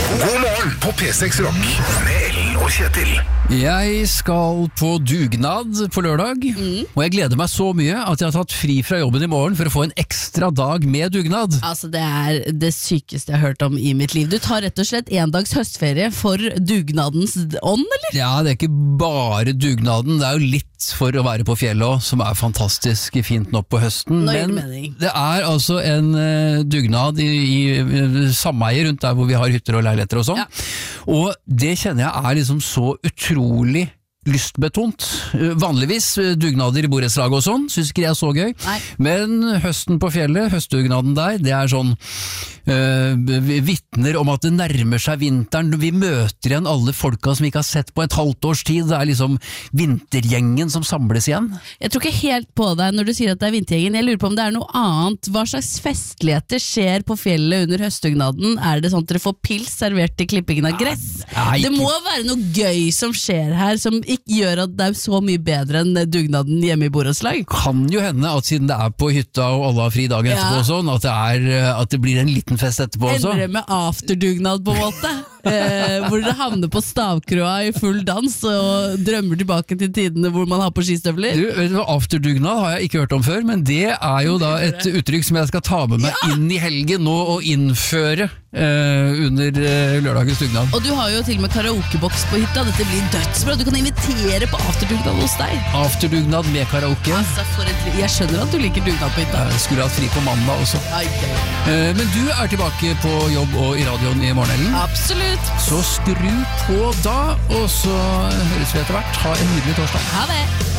God morgen på P6 Rock med Ellen og Kjetil. Jeg skal på dugnad på lørdag, og jeg gleder meg så mye at jeg har tatt fri fra jobben i morgen for å få en ekstra dag med dugnad. Altså, det er det sykeste jeg har hørt om i mitt liv. Du tar rett og slett en dags høstferie for dugnadens ånd, eller? Ja, det er ikke bare dugnaden, det er jo litt for å være på fjellet også, som er fantastisk fint nå på høsten. Nå gir det Men mening. det er altså en dugnad i sameie rundt der hvor vi har hytter og leiligheter og sånn. Ja. Og det kjenner jeg er liksom så utrolig lystbetont. Vanligvis dugnader i borettslag og sånn, synes ikke det er så gøy. Nei. Men høsten på fjellet, høstdugnaden der, det er sånn vittner om at det nærmer seg vinteren. Vi møter igjen alle folka som vi ikke har sett på et halvt års tid. Det er liksom vintergjengen som samles igjen. Jeg tror ikke helt på deg når du sier at det er vintergjengen. Jeg lurer på om det er noe annet. Hva slags festligheter skjer på fjellet under høstdugnaden? Er det sånn at dere får pils servert i klippingen av gress? Nei, Det må være noe gøy som skjer her, som ikke gjør at det er så mye bedre enn dugnaden hjemme i borettslag. Kan jo hende at siden det er på hytta og alle har fri dagen etterpå Ja. og sånn, at det blir en liten fest etterpå også. Ender det med afterdugnad på en måte? Hvor dere havner på stavkroa i full dans og drømmer tilbake til tidene hvor man har på skistøvler? Du, vet du hva, afterdugnad har jeg ikke hørt om før, men det er jo da et uttrykk som jeg skal ta med meg inn i helgen nå og innføre under lørdagens dugnad. Og du har jo til og med karaokeboks på hytta. Dette blir dødsbra. Du kan invitere på afterdugnad hos deg. Afterdugnad med karaoke. Altså, jeg skjønner at du liker dugnad på hytta. Jeg skulle hatt fri på mandag også. Ai, Men du er tilbake på jobb og i radioen i morgen, Ellen. absolutt. Så skru på da, og så høres vi etter hvert. Ha en nydelig torsdag. Ha det.